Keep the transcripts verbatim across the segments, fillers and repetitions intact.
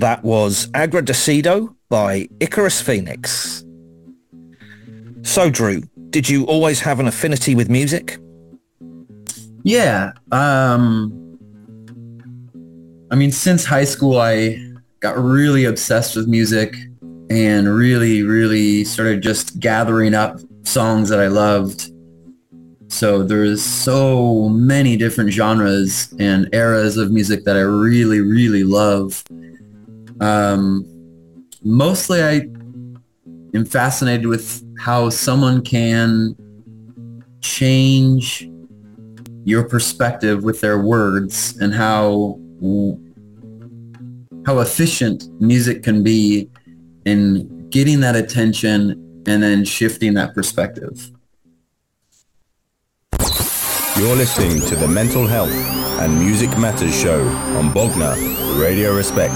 That was Agradecido by Icarus Phoenix. So, Drew, did you always have an affinity with music? Yeah. Um, I mean, since high school, I got really obsessed with music and really, really started just gathering up songs that I loved. So there's so many different genres and eras of music that I really, really love. Um, mostly I am fascinated with how someone can change your perspective with their words and how how efficient music can be in getting that attention and then shifting that perspective. You're listening to the Mental Health and Music Matters show on Bogner Radio Respect.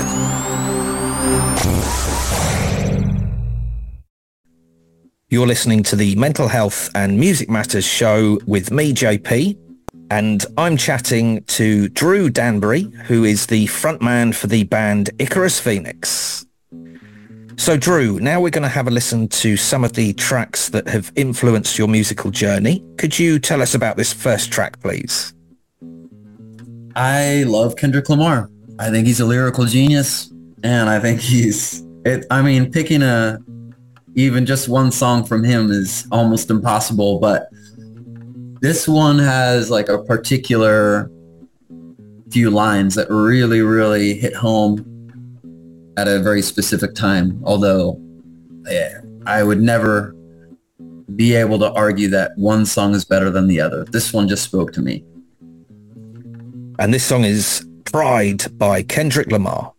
You're listening to the Mental Health and Music Matters show with me, J P, and I'm chatting to Drew Danbury, who is the frontman for the band Icarus Phoenix. So Drew, now we're going to have a listen to some of the tracks that have influenced your musical journey. Could you tell us about this first track, please? I love Kendrick Lamar. I think he's a lyrical genius, and I think he's, it, I mean, picking a, even just one song from him is almost impossible, but this one has like a particular few lines that really, really hit home at a very specific time. Although yeah, I would never be able to argue that one song is better than the other. This one just spoke to me. And this song is Pride by Kendrick Lamar.